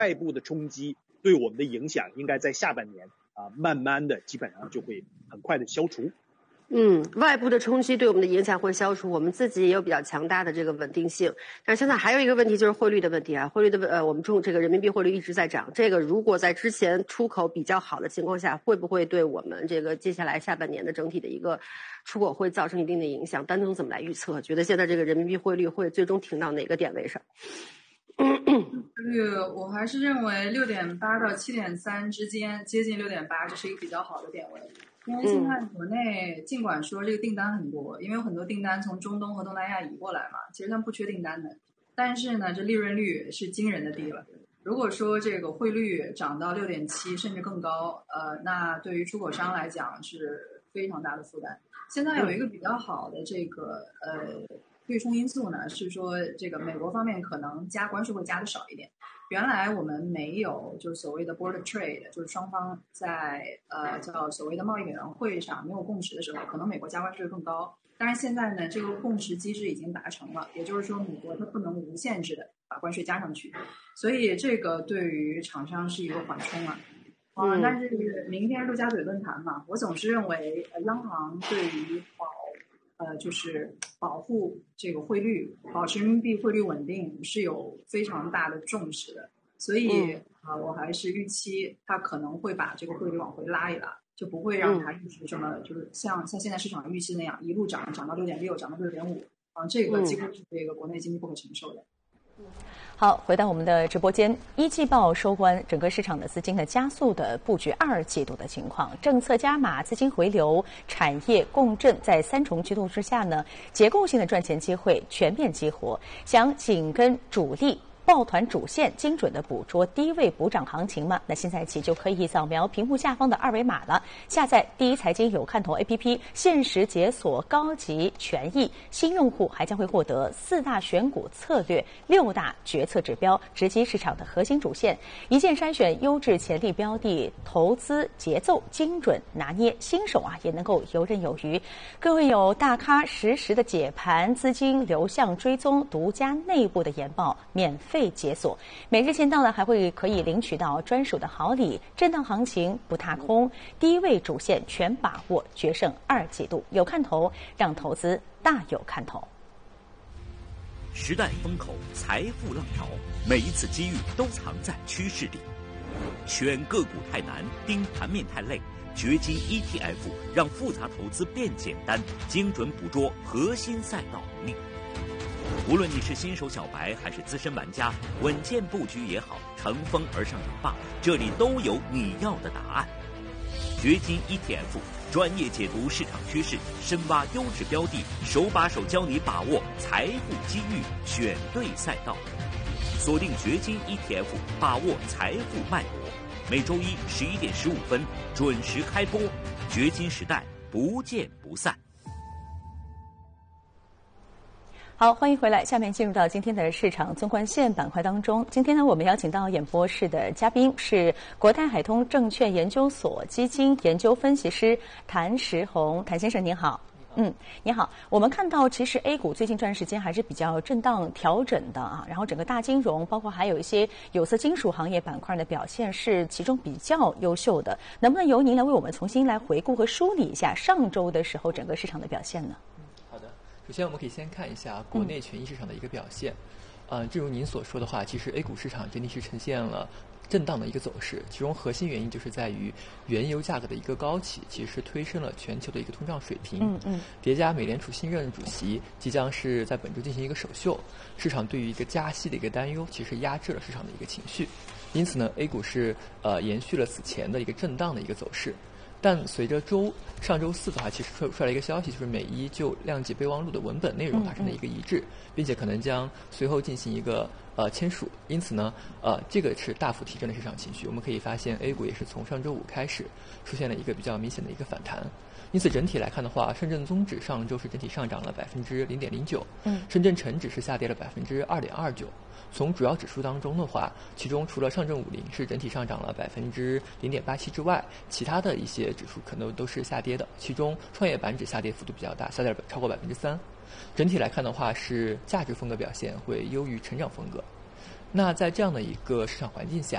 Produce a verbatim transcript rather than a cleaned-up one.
外部的冲击对我们的影响应该在下半年啊，慢慢的基本上就会很快的消除。 嗯，外部的冲击对我们的影响会消除，我们自己也有比较强大的这个稳定性。但是现在还有一个问题就是汇率的问题啊，汇率的呃，我们中这个人民币汇率一直在涨，这个如果在之前出口比较好的情况下，会不会对我们这个接下来下半年的整体的一个出口会造成一定的影响？丹总怎么来预测？觉得现在这个人民币汇率会最终停到哪个点位上？ 率我还是认为六点八到七点三之间，接近六点八，这是一个比较好的点位。因为现在国内尽管说这个订单很多，因为有很多订单从中东和东南亚移过来嘛，其实他们不缺订单的，但是呢，这利润率是惊人的低了。如果说这个汇率涨到六点七甚至更高，呃，那对于出口商来讲是非常大的负担。现在有一个比较好的这个呃对冲因素呢，是说这个美国方面可能加关税会加的少一点。原来我们没有就是所谓的 border trade， 就是双方在呃叫所谓的贸易委员会上没有共识的时候，可能美国加关税更高。但是现在呢，这个共识机制已经达成了，也就是说美国它不能无限制的把关税加上去，所以这个对于厂商是一个缓冲啊。啊、嗯，但是明天陆家嘴论坛嘛，我总是认为央行对于保呃就是保护这个汇率，保持人民币汇率稳定是有非常大的重视的，所以啊、呃，我还是预期它可能会把这个汇率往回拉一拉，就不会让它就是什么就是像像现在市场预期那样一路涨涨到六点六，涨到六点五啊，这个几乎是这个国内经济不可承受的。 好，回到我们的直播间，一季报收官，整个市场的资金的加速的布局二季度的情况，政策加码，资金回流，产业共振，在三重驱动之下呢，结构性的赚钱机会全面激活，想紧跟主力。抱团主线，精准的捕捉低位补涨行情吗？那现在起就可以扫描屏幕下方的二维码了，下载第一财经有看头 A P P， 限时解锁高级权益，新用户还将会获得四大选股策略、六大决策指标，直击市场的核心主线，一键筛选优质潜力标的，投资节奏精准拿捏，新手啊也能够游刃有余。各位有大咖实时的解盘，资金流向追踪，独家内部的研报，免费解锁，每日签到呢还会可以领取到专属的好礼，震荡行情不踏空，低位主线全把握，决胜二季度有看头，让投资大有看头。 时代风口，财富浪潮，每一次机遇都藏在趋势里。选个股太难，盯盘面太累，掘金 E T F 让复杂投资变简单，精准捕捉核心赛道能力。无论你是新手小白还是资深玩家，稳健布局也好，乘风而上也罢，这里都有你要的答案。掘金 E T F 专业解读市场趋势，深挖优质标的，手把手教你把握财富机遇，选对赛道。锁定掘金 E T F， 把握财富脉搏。每周一十一点十五分准时开播，掘金时代不见不散。 好，欢迎回来。下面进入到今天的市场纵贯线板块当中。今天呢，我们邀请到演播室的嘉宾是国泰海通证券研究所基金研究分析师谭石红，谭先生您好。嗯，你好。我们看到，其实 A 股最近这段时间还是比较震荡调整的啊，然后整个大金融，包括还有一些有色金属行业板块的表现是其中比较优秀的。能不能由您来为我们重新来回顾和梳理一下上周的时候整个市场的表现呢？ 首先，我们可以先看一下国内权益市场的一个表现。嗯、呃，正如您所说的话，其实 A 股市场整体是呈现了震荡的一个走势，其中核心原因就是在于原油价格的一个高企，其实是推升了全球的一个通胀水平。嗯嗯。叠加美联储新任主席即将是在本周进行一个首秀，市场对于一个加息的一个担忧，其实压制了市场的一个情绪。因此呢 ，A 股是呃延续了此前的一个震荡的一个走势。但随着周上周四的话，其实出出来一个消息，就是美伊就谅解备忘录的文本内容发生了一个一致，并且可能将随后进行一个呃签署。因此呢，呃，这个是大幅提振了市场情绪。我们可以发现 ，A 股也是从上周五开始出现了一个比较明显的一个反弹。因此整体来看的话，深圳综指上周是整体上涨了百分之零点零九，嗯，深圳成指是下跌了百分之二点二九。从主要指数当中的话，其中除了上证五零是整体上涨了百分之零点八七之外，其他的一些指数可能都是下跌的。其中创业板指下跌幅度比较大，下跌超过百分之三。整体来看的话，是价值风格表现会优于成长风格。 那在这样的一个市场环境下，